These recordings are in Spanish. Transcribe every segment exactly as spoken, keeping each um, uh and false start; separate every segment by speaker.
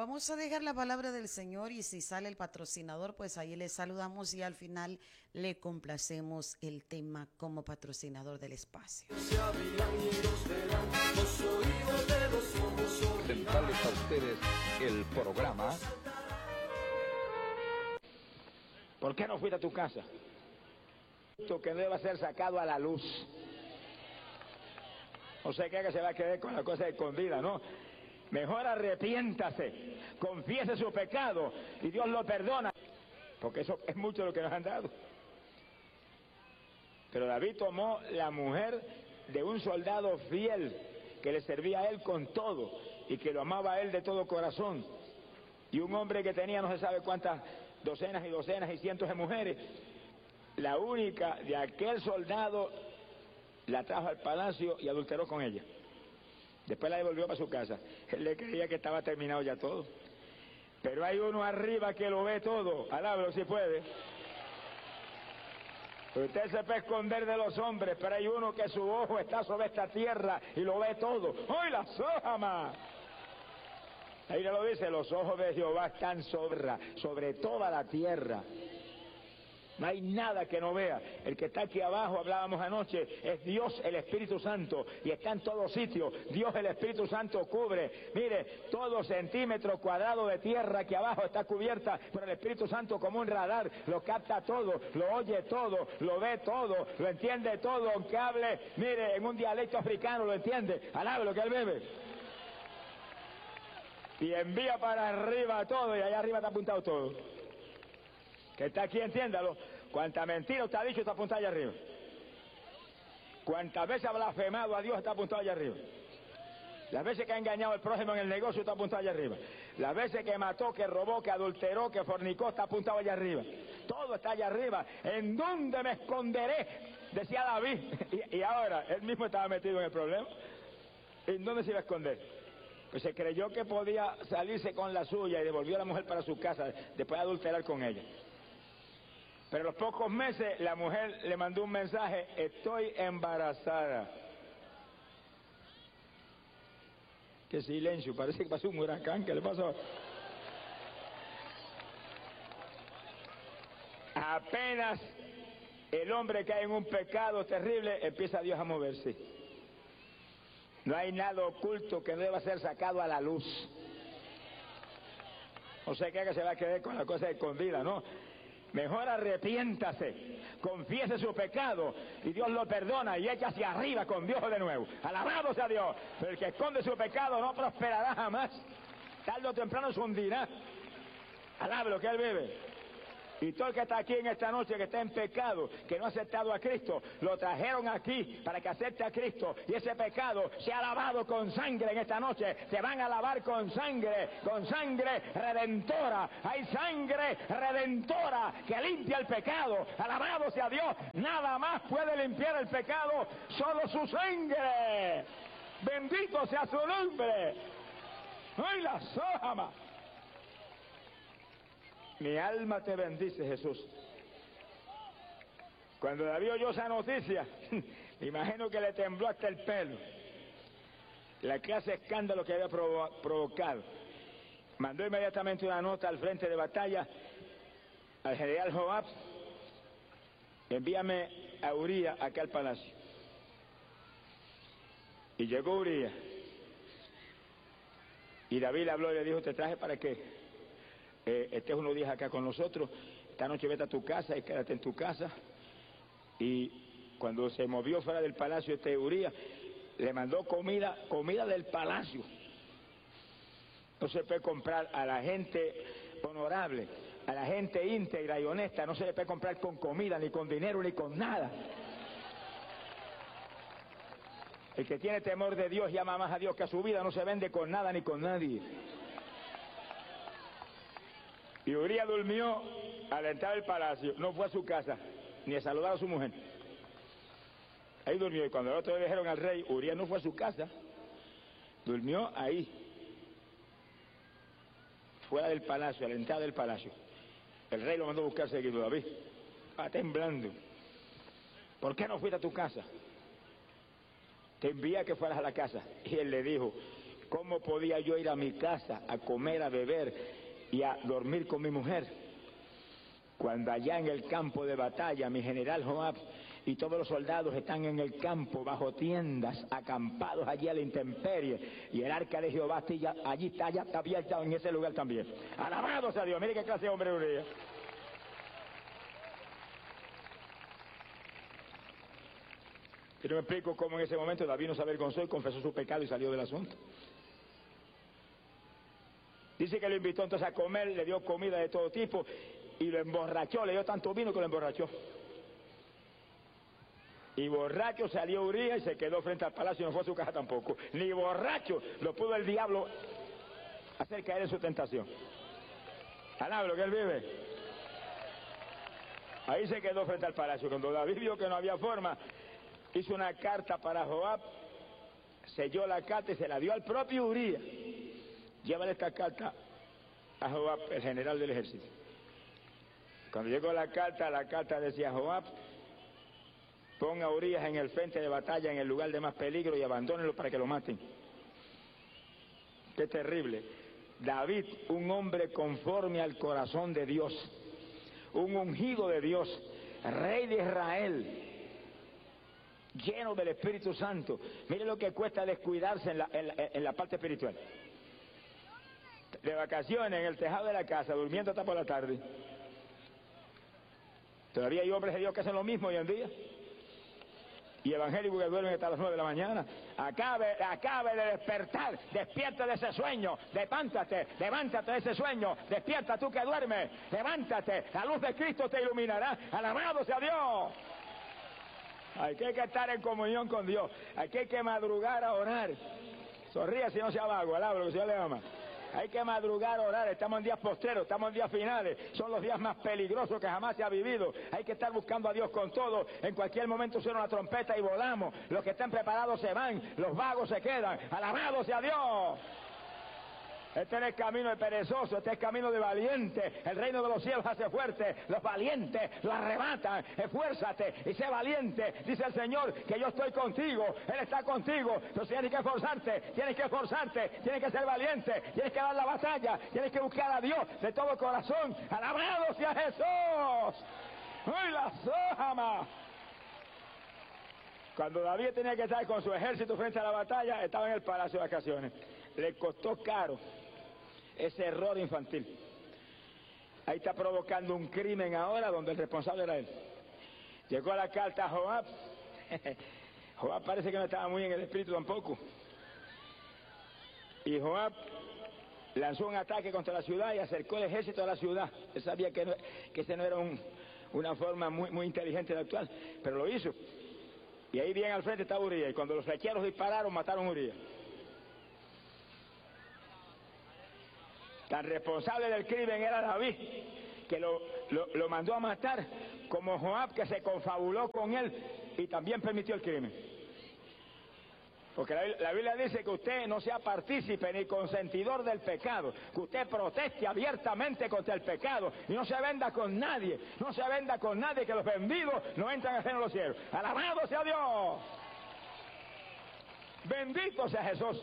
Speaker 1: vamos a dejar la palabra del Señor y si sale el patrocinador, pues ahí le saludamos y al final le complacemos el tema como patrocinador del espacio.
Speaker 2: Presentarles a ustedes el programa.
Speaker 3: ¿Por qué no fuiste a tu casa? Esto que debe ser sacado a la luz. No sé qué que se va a quedar con la cosa escondida, ¿no? Mejor arrepiéntase, confiese su pecado y Dios lo perdona, porque eso es mucho lo que nos han dado. Pero David tomó la mujer de un soldado fiel que le servía a él con todo y que lo amaba a él de todo corazón, y un hombre que tenía no se sabe cuántas docenas y docenas y cientos de mujeres. La única de aquel soldado la trajo al palacio y adulteró con ella. Después la devolvió para su casa. Él le creía que estaba terminado ya todo. Pero hay uno arriba que lo ve todo. Alábalo si puede. Usted se puede esconder de los hombres, pero hay uno que su ojo está sobre esta tierra y lo ve todo. ¡Ay, la sojama! Ahí le lo dice, los ojos de Jehová están sobre, sobre toda la tierra. No hay nada que no vea. El que está aquí abajo, hablábamos anoche, es Dios el Espíritu Santo y está en todos sitios. Dios el Espíritu Santo cubre, mire, todo centímetro cuadrado de tierra aquí abajo está cubierta por el Espíritu Santo como un radar. Lo capta todo, lo oye todo, lo ve todo, lo entiende todo, aunque hable, mire, en un dialecto africano lo entiende. Alabe lo que él bebe. Y envía para arriba todo y allá arriba está apuntado todo. Que está aquí, entiéndalo. Cuánta mentira usted ha dicho está apuntado allá arriba. Cuántas veces ha blasfemado a Dios está apuntado allá arriba. Las veces que ha engañado al prójimo en el negocio está apuntado allá arriba. Las veces que mató, que robó, que adulteró, que fornicó está apuntado allá arriba. Todo está allá arriba. ¿En dónde me esconderé? Decía David. Y, y ahora, él mismo estaba metido en el problema. ¿En dónde se iba a esconder? Pues se creyó que podía salirse con la suya y devolvió a la mujer para su casa después de adulterar con ella. Pero a los pocos meses la mujer le mandó un mensaje: estoy embarazada. Qué silencio, parece que pasó un huracán. ¿Qué le pasó? Apenas el hombre cae en un pecado terrible, empieza Dios a moverse. No hay nada oculto que no deba ser sacado a la luz. No sé qué que se va a quedar con la cosa escondida, ¿no? Mejor arrepiéntase, confiese su pecado y Dios lo perdona y echa hacia arriba con Dios de nuevo. Alabado sea Dios. Pero el que esconde su pecado no prosperará jamás. Tarde o temprano se hundirá. Alabe lo que él bebe. Y todo el que está aquí en esta noche, que está en pecado, que no ha aceptado a Cristo, lo trajeron aquí para que acepte a Cristo. Y ese pecado se ha lavado con sangre en esta noche. Se van a lavar con sangre, con sangre redentora. Hay sangre redentora que limpia el pecado. Alabado sea Dios. Nada más puede limpiar el pecado, solo su sangre. Bendito sea su nombre. ¡Ay, la sojama! Mi alma te bendice, Jesús. Cuando David oyó esa noticia, me imagino que le tembló hasta el pelo. La clase de escándalo que había provo provocado. Mandó inmediatamente una nota al frente de batalla al general Joab: envíame a Uría acá al palacio. Y llegó Uría. Y David le habló y le dijo: ¿te traje para qué? Eh, estés unos días acá con nosotros, esta noche vete a tu casa y quédate en tu casa. Y cuando se movió fuera del palacio este Uría, le mandó comida, comida del palacio. No se puede comprar a la gente honorable, a la gente íntegra y honesta, no se le puede comprar con comida, ni con dinero, ni con nada. El que tiene temor de Dios y ama más a Dios que a su vida no se vende con nada ni con nadie. Y Uría durmió al entrar al palacio, no fue a su casa, ni a saludar a su mujer. Ahí durmió, y cuando el otro le dijeron al rey, Uría no fue a su casa, durmió ahí, fuera del palacio, a la entrada del palacio. El rey lo mandó a buscar seguido. David estaba temblando. ¿Por qué no fuiste a tu casa? Te envía que fueras a la casa. Y él le dijo: ¿Cómo podía yo ir a mi casa a comer, a beber y a dormir con mi mujer? Cuando allá en el campo de batalla mi general Joab y todos los soldados están en el campo bajo tiendas, acampados allí a la intemperie, y el arca de Jehová está allí, está allá, está abierta en ese lugar también. Alabado sea Dios. Mire qué clase de hombre Urías. Yo no me explico cómo en ese momento David no se avergonzó y confesó su pecado y salió del asunto. Dice que lo invitó entonces a comer, le dio comida de todo tipo y lo emborrachó, le dio tanto vino que lo emborrachó. Y borracho salió Urías y se quedó frente al palacio y no fue a su casa tampoco. Ni borracho lo pudo el diablo hacer caer en su tentación. Alaba lo que él vive. Ahí se quedó frente al palacio. Cuando David vio que no había forma, hizo una carta para Joab, selló la carta y se la dio al propio Urías. Llévale esta carta a Joab, el general del ejército. Cuando llegó la carta, la carta decía: Joab, ponga a Urías en el frente de batalla, en el lugar de más peligro, y abandónenlo para que lo maten. Qué terrible. David, un hombre conforme al corazón de Dios, un ungido de Dios, rey de Israel, lleno del Espíritu Santo. Mire lo que cuesta descuidarse en la, en la, en la parte espiritual. De vacaciones, en el tejado de la casa, durmiendo hasta por la tarde. Todavía hay hombres de Dios que hacen lo mismo hoy en día. Y evangélicos que duermen hasta las nueve de la mañana. Acabe, acabe de despertar, despierta de ese sueño, levántate, levántate de ese sueño, despierta tú que duermes, levántate, la luz de Cristo te iluminará, alabado sea Dios. Hay que estar en comunión con Dios, hay que madrugar a orar. Sonríe si no sea vago, alaba lo que el Señor le ama. Hay que madrugar a orar, estamos en días postreros, estamos en días finales, son los días más peligrosos que jamás se ha vivido. Hay que estar buscando a Dios con todo, en cualquier momento suena una trompeta y volamos, los que estén preparados se van, los vagos se quedan, alabado sea Dios. Este no es camino de perezoso, este es camino de valiente. El reino de los cielos hace fuerte, los valientes lo arrebatan. Esfuérzate y sé valiente, dice el Señor, que yo estoy contigo, Él está contigo. Entonces tienes que esforzarte, tienes que esforzarte, tienes que ser valiente, tienes que dar la batalla, tienes que buscar a Dios de todo corazón. Alabado sea Jesús. ¡Uy, la sojama! Cuando David tenía que estar con su ejército frente a la batalla, estaba en el palacio de vacaciones. Le costó caro ese error infantil. Ahí está provocando un crimen ahora donde el responsable era él. Llegó la carta a Joab. Joab parece que no estaba muy en el espíritu tampoco. Y Joab lanzó un ataque contra la ciudad y acercó el ejército a la ciudad. Él sabía que, no, que ese no era un, una forma muy, muy inteligente de actuar, pero lo hizo. Y ahí bien al frente estaba Urías. Y cuando los flecheros dispararon, mataron a Urías. Tan responsable del crimen era David, que lo, lo, lo mandó a matar, como Joab, que se confabuló con él y también permitió el crimen. Porque la, la Biblia dice que usted no sea partícipe ni consentidor del pecado, que usted proteste abiertamente contra el pecado y no se venda con nadie, no se venda con nadie, que los vendidos no entran al reino de los cielos. ¡Alabado sea Dios! ¡Bendito sea Jesús!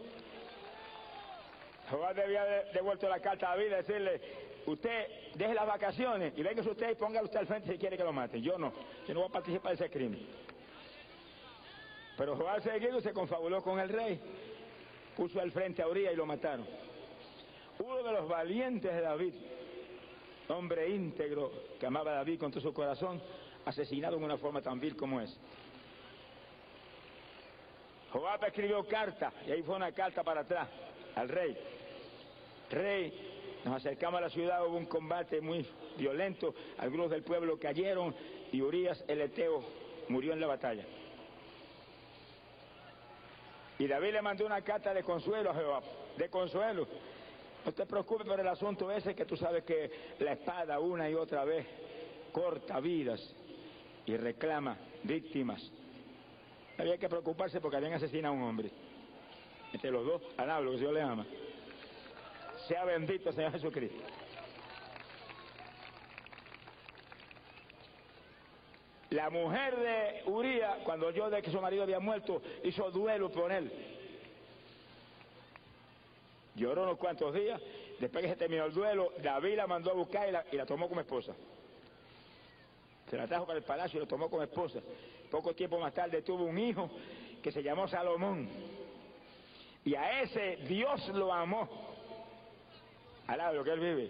Speaker 3: Joab debía haber devuelto la carta a David y decirle: usted deje las vacaciones y venga usted y póngale usted al frente si quiere que lo maten. Yo no, yo no voy a participar de ese crimen. Pero Joab seguido se confabuló con el rey, puso al frente a Urías y lo mataron. Uno de los valientes de David, hombre íntegro que amaba a David con todo su corazón, asesinado en una forma tan vil como es. Joab escribió carta y ahí fue una carta para atrás al rey. Rey, nos acercamos a la ciudad, hubo un combate muy violento, algunos del pueblo cayeron y Urías el Eteo murió en la batalla. Y David le mandó una carta de consuelo a Jehová, de consuelo. No te preocupes por el asunto ese, que tú sabes que la espada una y otra vez corta vidas y reclama víctimas. Había que preocuparse porque habían asesinado a un hombre. Entre los dos, alablo, que el Señor le ama. Sea bendito el Señor Jesucristo. La mujer de Urías, cuando oyó de que su marido había muerto, hizo duelo por él. Lloró unos cuantos días. Después que se terminó el duelo, David la mandó a buscar y la, y la tomó como esposa. Se la trajo para el palacio y la tomó como esposa. Poco tiempo más tarde tuvo un hijo que se llamó Salomón. Y a ese Dios lo amó. Al lado de lo que él vive.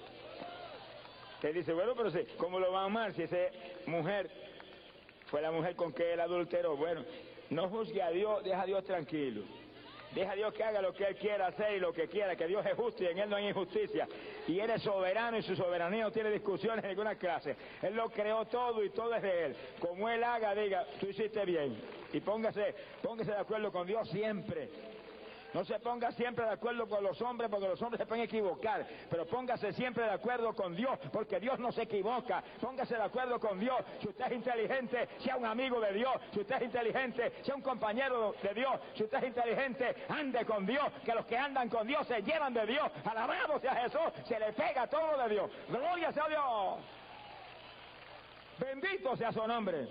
Speaker 3: Él dice, bueno, pero sí, ¿cómo lo va a amar si esa mujer fue la mujer con que él adulteró? Bueno, no juzgue a Dios, deja a Dios tranquilo. Deja a Dios que haga lo que Él quiera hacer y lo que quiera, que Dios es justo y en Él no hay injusticia. Y Él es soberano y su soberanía no tiene discusiones de ninguna clase. Él lo creó todo y todo es de Él. Como Él haga, diga, tú hiciste bien. Y póngase, póngase de acuerdo con Dios siempre. No se ponga siempre de acuerdo con los hombres porque los hombres se pueden equivocar, pero póngase siempre de acuerdo con Dios porque Dios no se equivoca. Póngase de acuerdo con Dios. Si usted es inteligente, sea un amigo de Dios. Si usted es inteligente, sea un compañero de Dios. Si usted es inteligente, ande con Dios, que los que andan con Dios se llevan de Dios. Alabado sea Jesús, se le pega todo de Dios. Gloria sea Dios. Bendito sea su nombre.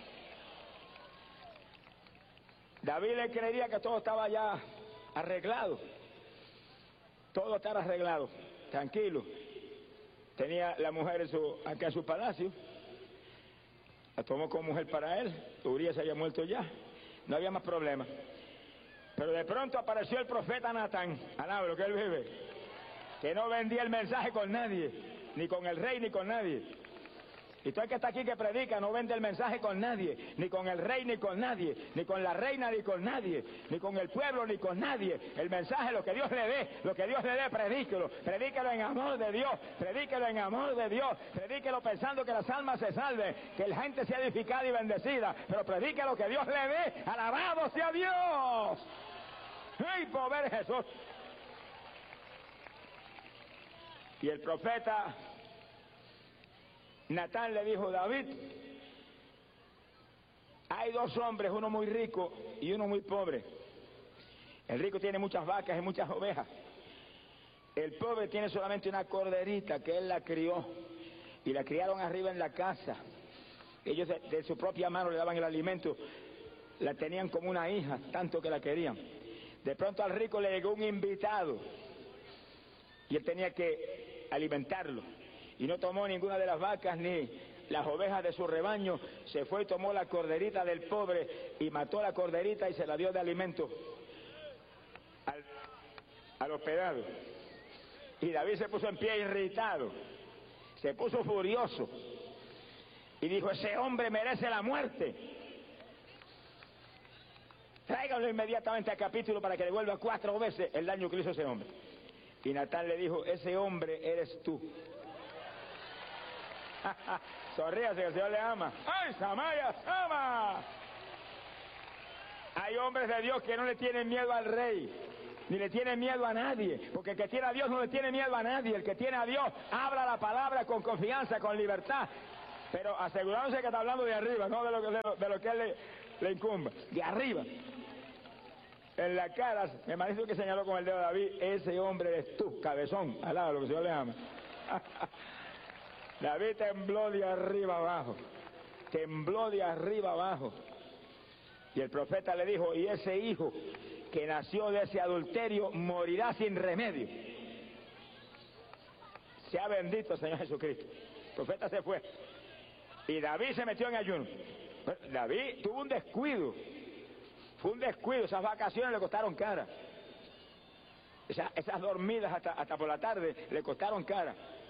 Speaker 3: David le creería que todo estaba ya arreglado, todo estaba arreglado, tranquilo. Tenía la mujer en su, acá en su palacio, la tomó como mujer para él. Urías se había muerto ya, no había más problema. Pero de pronto apareció el profeta Natán, alaba lo que él vive, que no vendía el mensaje con nadie, ni con el rey ni con nadie. Y todo el que está aquí que predica no vende el mensaje con nadie, ni con el rey ni con nadie, ni con la reina ni con nadie, ni con el pueblo ni con nadie. El mensaje, lo que Dios le dé, lo que Dios le dé, predíquelo. Predíquelo en amor de Dios, predíquelo en amor de Dios, predíquelo pensando que las almas se salven, que la gente sea edificada y bendecida, pero predique lo que Dios le dé. ¡Alabado sea Dios! ¡Ay, pobre Jesús! Y el profeta Natán le dijo, David, hay dos hombres, uno muy rico y uno muy pobre. El rico tiene muchas vacas y muchas ovejas. El pobre tiene solamente una corderita que él la crió y la criaron arriba en la casa. Ellos de, de su propia mano le daban el alimento, la tenían como una hija, tanto que la querían. De pronto al rico le llegó un invitado y él tenía que alimentarlo. Y no tomó ninguna de las vacas ni las ovejas de su rebaño, se fue y tomó la corderita del pobre y mató a la corderita y se la dio de alimento al, al hospedado. Y David se puso en pie irritado, se puso furioso y dijo, ese hombre merece la muerte. Tráiganlo inmediatamente al capítulo para que devuelva cuatro veces el daño que le hizo ese hombre. Y Natán le dijo, ese hombre eres tú. Sonríase, que el Señor le ama. ¡Ay, Samaya, Sama! Hay hombres de Dios que no le tienen miedo al rey, ni le tienen miedo a nadie, porque el que tiene a Dios no le tiene miedo a nadie. El que tiene a Dios habla la palabra con confianza, con libertad, pero asegurándose que está hablando de arriba, no de lo que, de lo, de lo que él le, le incumba, de arriba. En la cara, me parece que señaló con el dedo de David, ese hombre es tú, cabezón, al lado de lo que el Señor le ama. David tembló de arriba abajo, tembló de arriba abajo. Y el profeta le dijo, y ese hijo que nació de ese adulterio morirá sin remedio. Sea bendito el Señor Jesucristo. El profeta se fue. Y David se metió en ayuno. David tuvo un descuido. Fue un descuido. Esas vacaciones le costaron cara. Esas, esas dormidas hasta, hasta por la tarde le costaron cara.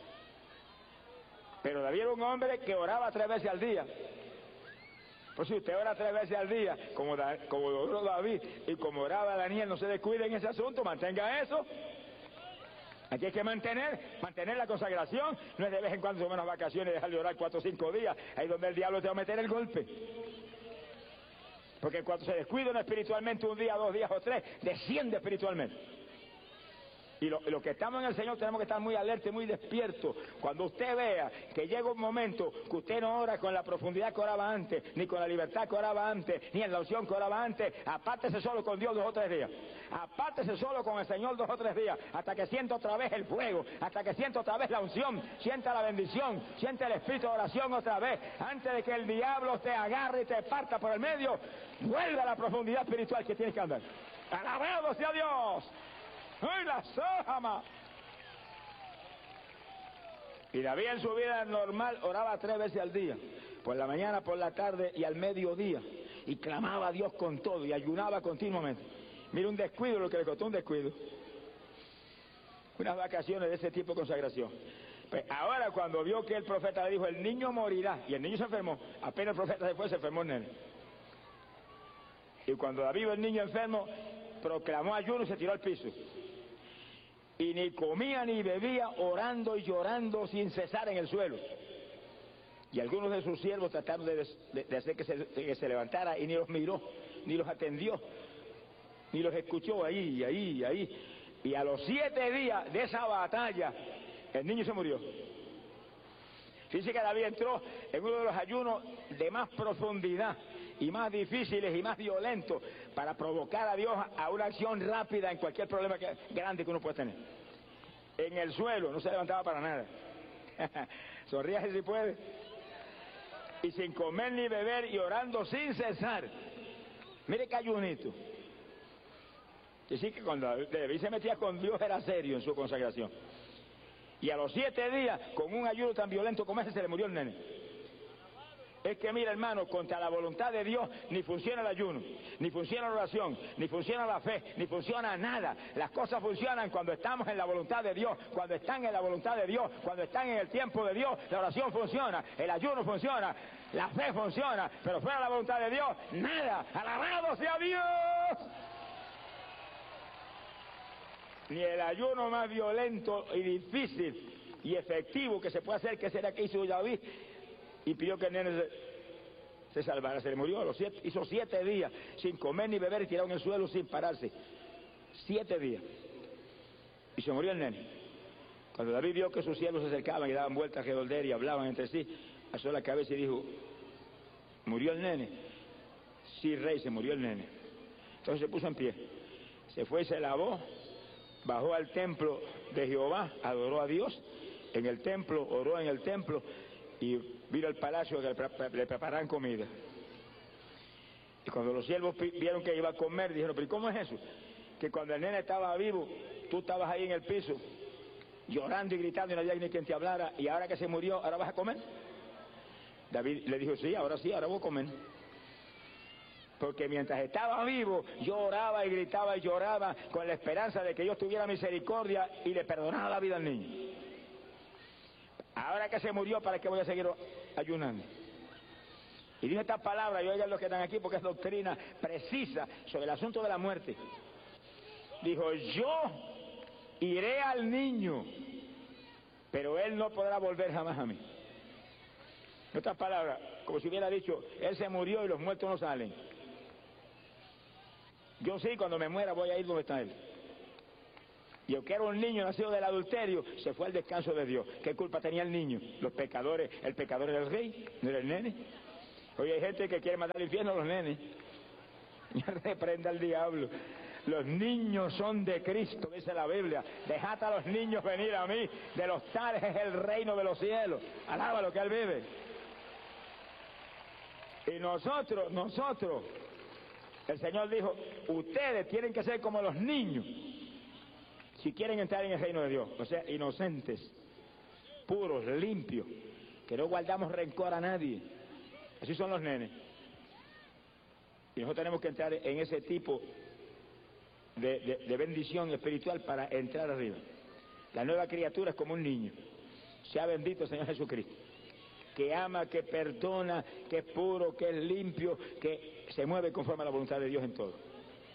Speaker 3: Pero David era un hombre que oraba tres veces al día. Pues si usted ora tres veces al día, como, da, como oró David y como oraba Daniel, no se descuide en ese asunto, mantenga eso. Aquí hay que mantener, mantener la consagración. No es de vez en cuando tomar unas vacaciones y dejar de orar cuatro o cinco días, ahí donde el diablo te va a meter el golpe. Porque cuando se descuida uno espiritualmente un día, dos días o tres, desciende espiritualmente. Y los lo que estamos en el Señor tenemos que estar muy alerta y muy despiertos. Cuando usted vea que llega un momento que usted no ora con la profundidad que oraba antes, ni con la libertad que oraba antes, ni en la unción que oraba antes, apártese solo con Dios dos o tres días. Apártese solo con el Señor dos o tres días, hasta que sienta otra vez el fuego, hasta que sienta otra vez la unción, sienta la bendición, sienta el espíritu de oración otra vez, antes de que el diablo te agarre y te parta por el medio. Vuelve a la profundidad espiritual que tienes que andar. ¡Alabado sea Dios! ¡Ay, la sojama! Y David en su vida normal oraba tres veces al día, por la mañana, por la tarde y al mediodía, y clamaba a Dios con todo y ayunaba continuamente. Mira un descuido, lo que le costó un descuido. Unas vacaciones de ese tipo de consagración. Pues ahora cuando vio que el profeta le dijo, el niño morirá, y el niño se enfermó, apenas el profeta se fue, se enfermó el nene. Y cuando David vio el niño enfermo, proclamó ayuno y se tiró al piso. Y ni comía ni bebía, orando y llorando sin cesar en el suelo. Y algunos de sus siervos trataron de, de, de hacer que se, que se levantara y ni los miró, ni los atendió, ni los escuchó ahí, ahí, ahí. Y a los siete días de esa batalla, el niño se murió. Fíjense que David entró en uno de los ayunos de más profundidad y más difíciles y más violentos para provocar a Dios a una acción rápida en cualquier problema que, grande que uno pueda tener. En el suelo, no se levantaba para nada. Sonríase si puede. Y sin comer ni beber y orando sin cesar. Mire qué ayunito. Decir que cuando David se metía con Dios era serio en su consagración. Y a los siete días, con un ayuno tan violento como ese, se le murió el nene. Es que mira, hermano, contra la voluntad de Dios ni funciona el ayuno, ni funciona la oración, ni funciona la fe, ni funciona nada. Las cosas funcionan cuando estamos en la voluntad de Dios, cuando están en la voluntad de Dios, cuando están en el tiempo de Dios. La oración funciona, el ayuno funciona, la fe funciona, pero fuera de la voluntad de Dios, nada. ¡Alabado sea Dios! Ni el ayuno más violento y difícil y efectivo que se puede hacer, que será que hizo David, y pidió que el nene se, se salvara. Se le murió a los siete, hizo siete días sin comer ni beber y tirado en el suelo sin pararse. Siete días. Y se murió el nene. Cuando David vio que sus siervos se acercaban y daban vueltas alrededor de él y hablaban entre sí, alzó la cabeza y dijo, ¿murió el nene? Sí, rey, se murió el nene. Entonces se puso en pie. Se fue y se lavó, bajó al templo de Jehová, adoró a Dios en el templo, oró en el templo, y vino al palacio que le prepararan comida. Y cuando los siervos vieron que iba a comer, dijeron, pero ¿cómo es eso? Que cuando el nene estaba vivo, tú estabas ahí en el piso, llorando y gritando y no había ni quien te hablara, y ahora que se murió, ¿ahora vas a comer? David le dijo, sí, ahora sí, ahora voy a comer. Porque mientras estaba vivo, yo oraba y gritaba y lloraba con la esperanza de que Dios tuviera misericordia y le perdonara la vida al niño. Ahora que se murió, ¿para qué voy a seguir ayunando? Y dijo esta palabra, y oigan los que están aquí, porque es doctrina precisa sobre el asunto de la muerte. Dijo, yo iré al niño, pero él no podrá volver jamás a mí. En otras palabras, como si hubiera dicho, él se murió y los muertos no salen. Yo sí, cuando me muera voy a ir donde está él. Y aunque era un niño nacido del adulterio, se fue al descanso de Dios. ¿Qué culpa tenía el niño? Los pecadores, el pecador era el rey, no era el nene. Hoy hay gente que quiere mandar al infierno a los nenes. Ya reprenda al diablo. Los niños son de Cristo, dice la Biblia. Dejad a los niños venir a mí, de los tales es el reino de los cielos. Alaba lo que él vive. Y nosotros, nosotros, el Señor dijo, ustedes tienen que ser como los niños si quieren entrar en el reino de Dios. O sea, inocentes, puros, limpios, que no guardamos rencor a nadie. Así son los nenes. Y nosotros tenemos que entrar en ese tipo de, de, de bendición espiritual para entrar arriba. La nueva criatura es como un niño. Sea bendito el Señor Jesucristo, que ama, que perdona, que es puro, que es limpio, que se mueve conforme a la voluntad de Dios en todo.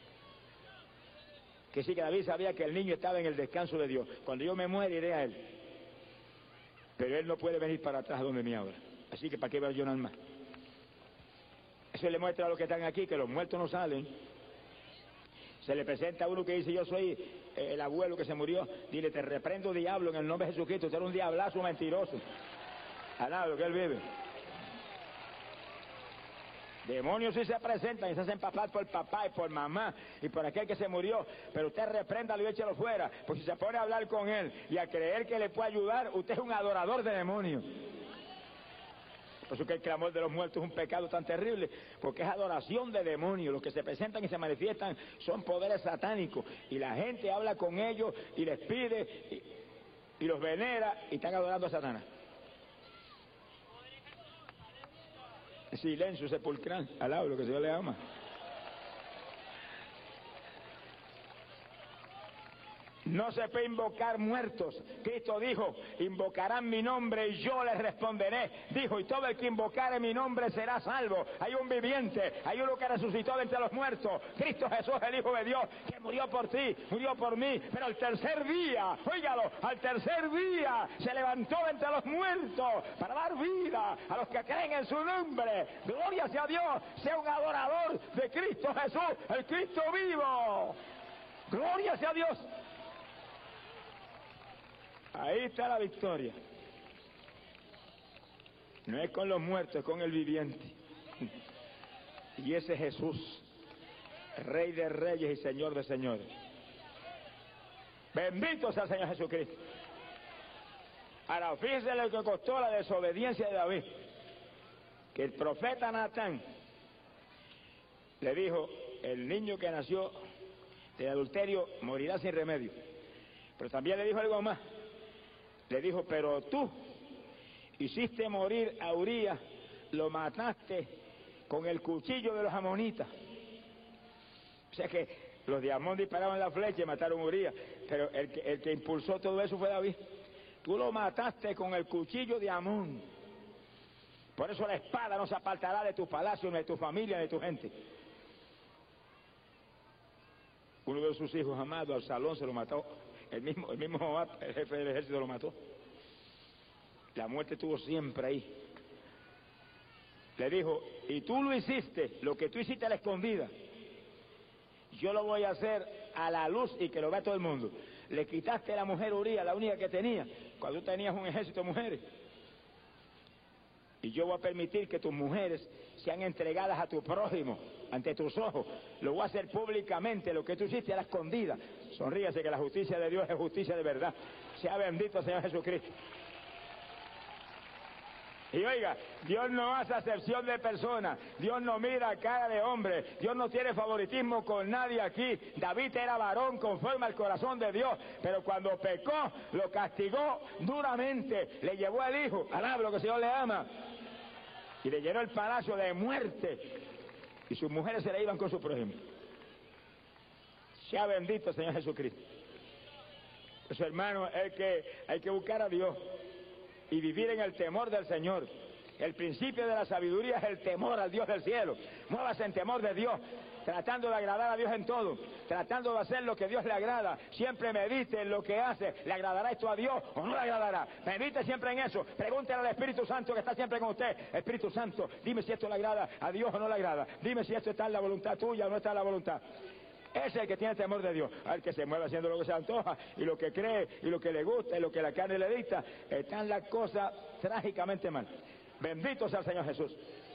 Speaker 3: Que sí, que David sabía que el niño estaba en el descanso de Dios. Cuando yo me muera iré a él, pero él no puede venir para atrás donde me ahora. Así que ¿para qué voy a llorar más? Eso le muestra a los que están aquí que los muertos no salen. Se le presenta a uno que dice, yo soy el abuelo que se murió. Dile, te reprendo, diablo, en el nombre de Jesucristo. Usted era un diablazo mentiroso. Alaba lo que él vive. Demonios sí se presentan y se hacen papás por papá y por mamá y por aquel que se murió, pero usted repréndalo y échelo fuera, porque si se pone a hablar con él y a creer que le puede ayudar, usted es un adorador de demonios. Por eso que el clamor de los muertos es un pecado tan terrible, porque es adoración de demonios. Los que se presentan y se manifiestan son poderes satánicos, y la gente habla con ellos y les pide y, y los venera, y están adorando a Satanás. Silencio sepulcral, alaba lo que el Señor le ama. No se puede invocar muertos. Cristo dijo, invocarán mi nombre y yo les responderé. Dijo, y todo el que invocare mi nombre será salvo. Hay un viviente, hay uno que resucitó de entre los muertos. Cristo Jesús, el Hijo de Dios, que murió por ti, murió por mí. Pero al tercer día, óigalo, al tercer día se levantó de entre los muertos para dar vida a los que creen en su nombre. Gloria sea a Dios, sea un adorador de Cristo Jesús, el Cristo vivo. Gloria sea a Dios. Ahí está la victoria. No es con los muertos, es con el viviente. Y ese es Jesús, Rey de reyes y Señor de señores. Bendito sea el Señor Jesucristo. Ahora, fíjense lo que costó la desobediencia de David. Que el profeta Natán le dijo, el niño que nació del adulterio morirá sin remedio. Pero también le dijo algo más. Le dijo, pero tú hiciste morir a Urías, lo mataste con el cuchillo de los amonitas. O sea que los de Amón disparaban la flecha y mataron a Urías, pero el que, el que impulsó todo eso fue David. Tú lo mataste con el cuchillo de Amón. Por eso la espada no se apartará de tu palacio, ni de tu familia, ni de tu gente. Uno de sus hijos amados, Absalón, se lo mató. El mismo, el mismo Joab, el jefe del ejército, lo mató. La muerte estuvo siempre ahí. Le dijo, y tú lo hiciste, lo que tú hiciste a la escondida, yo lo voy a hacer a la luz y que lo vea todo el mundo. Le quitaste a la mujer Uría, la única que tenía, cuando tú tenías un ejército de mujeres. Y yo voy a permitir que tus mujeres sean entregadas a tu prójimo, ante tus ojos. Lo voy a hacer públicamente, lo que tú hiciste a la escondida. Sonríase, que la justicia de Dios es justicia de verdad. Sea bendito el Señor Jesucristo. Y oiga, Dios no hace acepción de personas, Dios no mira cara de hombre, Dios no tiene favoritismo con nadie aquí. David era varón conforme al corazón de Dios, pero cuando pecó, lo castigó duramente, le llevó al hijo, alaba lo que el Señor le ama, y le llenó el palacio de muerte, y sus mujeres se le iban con su prójimo. Sea bendito el Señor Jesucristo. Pues hermano, es que hay que buscar a Dios y vivir en el temor del Señor. El principio de la sabiduría es el temor al Dios del cielo. Muévase en temor de Dios, tratando de agradar a Dios en todo, tratando de hacer lo que a Dios le agrada. Siempre medite en lo que hace. ¿Le agradará esto a Dios o no le agradará? Medite siempre en eso. Pregúntele al Espíritu Santo que está siempre con usted. Espíritu Santo, dime si esto le agrada a Dios o no le agrada. Dime si esto está en la voluntad tuya o no está en la voluntad. Ese es el que tiene temor de Dios, al que se mueve haciendo lo que se antoja, y lo que cree, y lo que le gusta, y lo que la carne le dicta. Están las cosas trágicamente mal. Bendito sea el Señor Jesús.